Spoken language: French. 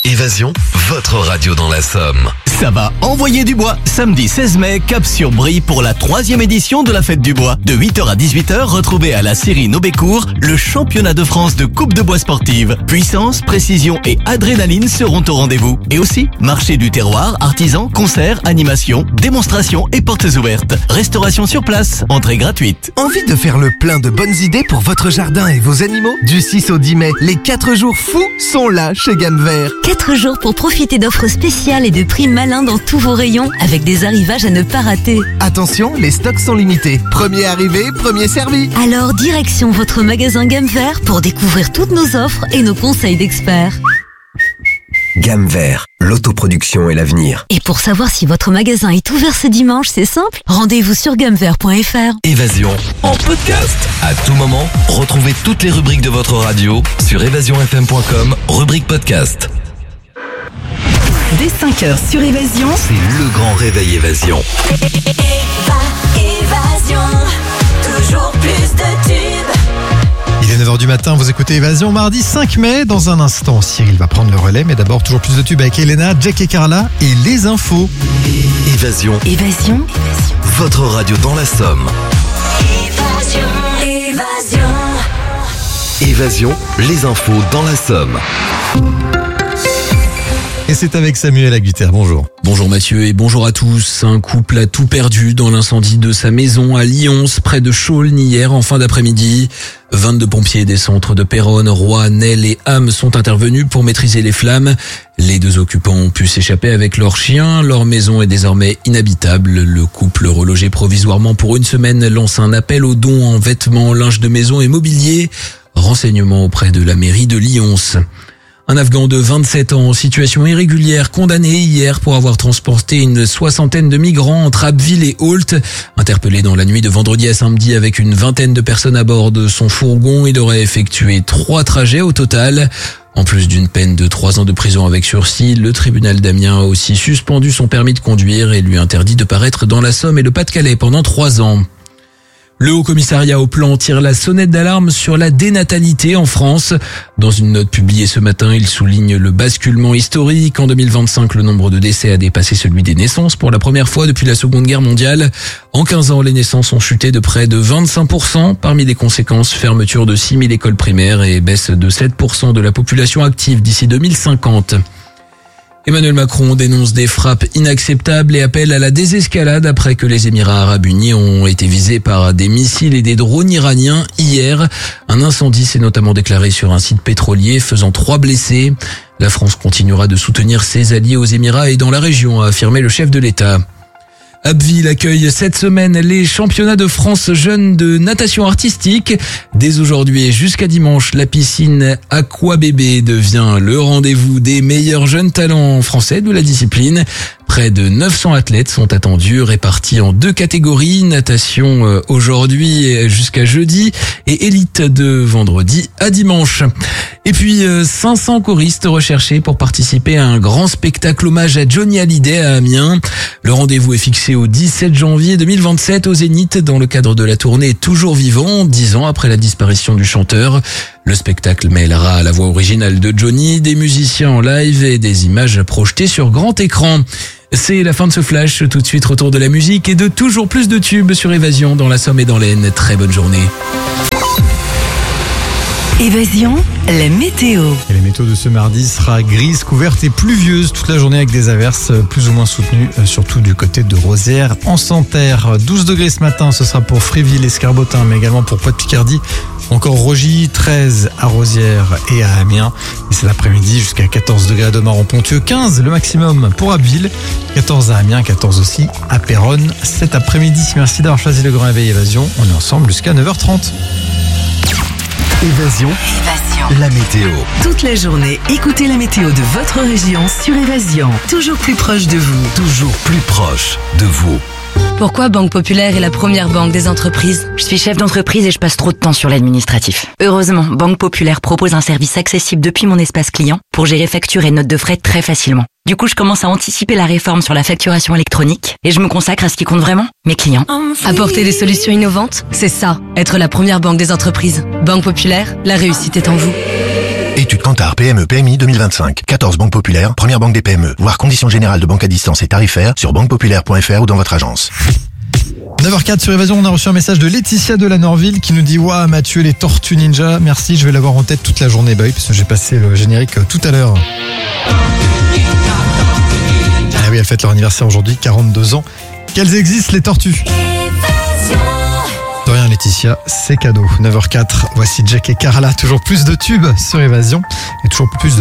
Évasion, votre radio dans la Somme. Ça va envoyer du bois. Samedi 16 mai, cap sur Brie pour la 3e édition de la Fête du Bois. De 8h à 18h, retrouvez à la Syrie Nobécourt le championnat de France de coupe de bois sportive. Puissance, précision et adrénaline seront au rendez-vous. Et aussi, marché du terroir, artisans, concerts, animations, démonstrations et portes ouvertes. Restauration sur place, entrée gratuite. Envie de faire le plein de bonnes idées pour votre jardin et vos animaux? Du 6 au 10 mai, les 4 jours fous sont là chez Gamme Vert. 4 jours pour profiter d'offres spéciales et de prix malins dans tous vos rayons, avec des arrivages à ne pas rater. Attention, les stocks sont limités. Premier arrivé, premier servi. Alors direction votre magasin Gamme Vert pour découvrir toutes nos offres et nos conseils d'experts. Gamme Vert, l'autoproduction et l'avenir. Et pour savoir si votre magasin est ouvert ce dimanche, c'est simple, rendez-vous sur gammevert.fr. Évasion en podcast. À tout moment, retrouvez toutes les rubriques de votre radio sur évasionfm.com, rubrique podcast. Dès 5h sur Évasion, C'est le grand réveil Évasion. Évasion, toujours plus de tubes. Il est 9h du matin, vous écoutez Évasion, mardi 5 mai. Dans un instant, Cyril va prendre le relais, mais d'abord, toujours plus de tubes avec Elena, Jack et Carla et les infos. Évasion, votre radio dans la Somme. Évasion, les infos dans la Somme. Et c'est avec Samuel Agutter, bonjour. Bonjour Mathieu et bonjour à tous. Un couple a tout perdu dans l'incendie de sa maison à Lyons, près de Chaulnes hier en fin d'après-midi. 22 pompiers des centres de Péronne, Roy, Nesle et Ham sont intervenus pour maîtriser les flammes. Les 2 occupants ont pu s'échapper avec leurs chiens. Leur maison est désormais inhabitable. Le couple relogé provisoirement pour une semaine lance un appel aux dons en vêtements, linge de maison et mobilier. Renseignements auprès de la mairie de Lyons. Un Afghan de 27 ans en situation irrégulière condamné hier pour avoir transporté une 60aine de migrants entre Abbeville et Holt. Interpellé dans la nuit de vendredi à samedi avec une 20aine de personnes à bord de son fourgon, il aurait effectué 3 trajets au total. En plus d'une peine de 3 ans de prison avec sursis, le tribunal d'Amiens a aussi suspendu son permis de conduire et lui interdit de paraître dans la Somme et le Pas-de-Calais pendant 3 ans. Le Haut-Commissariat au Plan tire la sonnette d'alarme sur la dénatalité en France. Dans une note publiée ce matin, il souligne le basculement historique. En 2025, le nombre de décès a dépassé celui des naissances pour la première fois depuis la Seconde Guerre mondiale. En 15 ans, les naissances ont chuté de près de 25%. Parmi les conséquences, fermeture de 6000 écoles primaires et baisse de 7% de la population active d'ici 2050. Emmanuel Macron dénonce des frappes inacceptables et appelle à la désescalade après que les Émirats arabes unis ont été visés par des missiles et des drones iraniens hier. Un incendie s'est notamment déclaré sur un site pétrolier, faisant 3 blessés. La France continuera de soutenir ses alliés aux Émirats et dans la région, a affirmé le chef de l'État. Abbeville accueille cette semaine les championnats de France jeunes de natation artistique. Dès aujourd'hui et jusqu'à dimanche, la piscine Aquabébé devient le rendez-vous des meilleurs jeunes talents français de la discipline. Près de 900 athlètes sont attendus, répartis en 2 catégories, natation aujourd'hui jusqu'à jeudi et élite de vendredi à dimanche. Et puis 500 choristes recherchés pour participer à un grand spectacle hommage à Johnny Hallyday à Amiens. Le rendez-vous est fixé au 17 janvier 2027 au Zénith dans le cadre de la tournée Toujours Vivant, 10 ans après la disparition du chanteur. Le spectacle mêlera la voix originale de Johnny, des musiciens en live et des images projetées sur grand écran. C'est la fin de ce flash. Tout de suite, retour de la musique et de toujours plus de tubes sur Évasion dans la Somme et dans l'Aisne. Très bonne journée. Évasion, la météo. Et la météo de ce mardi sera grise, couverte et pluvieuse toute la journée avec des averses plus ou moins soutenues, surtout du côté de Rosières en Santerre. 12 degrés ce matin, ce sera pour Fréville et Scarbotin, mais également pour Poix-de-Picardie. Encore Rogy, 13 à Rosières et à Amiens. Et c'est l'après-midi jusqu'à 14 degrés à Domaran-Ponthieu, 15 le maximum pour Abbeville, 14 à Amiens, 14 aussi à Péronne cet après-midi. Merci d'avoir choisi le Grand Réveil Évasion. On est ensemble jusqu'à 9h30. Évasion, la météo. Toute la journée, écoutez la météo de votre région sur Évasion. Toujours plus proche de vous. Toujours plus proche de vous. Pourquoi Banque Populaire est la première banque des entreprises? Je suis chef d'entreprise et je passe trop de temps sur l'administratif. Heureusement, Banque Populaire propose un service accessible depuis mon espace client pour gérer factures et notes de frais très facilement. Du coup, je commence à anticiper la réforme sur la facturation électronique et je me consacre à ce qui compte vraiment, mes clients. Apporter des solutions innovantes, c'est ça, être la première banque des entreprises. Banque Populaire, la réussite est en vous. Étude Kantar PME PMI 2025. 14 banques populaires, première banque des PME. Voir conditions générales de banque à distance et tarifaires sur banquepopulaire.fr ou dans votre agence. 9h04 sur Évasion, on a reçu un message de Laetitia de la Norville qui nous dit « Waouh Mathieu, les Tortues Ninja, merci, je vais l'avoir en tête toute la journée. » Bah oui, parce que j'ai passé le générique tout à l'heure. Ah oui, elles fêtent leur anniversaire aujourd'hui, 42 ans. Qu'elles existent les tortues. De rien Laetitia, c'est cadeau. 9h04, voici Jack et Carla, toujours plus de tubes sur Évasion et toujours plus de